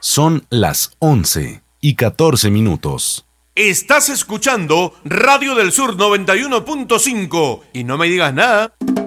Son las 11:14. Estás escuchando Radio del Sur 91.5 y no me digas nada.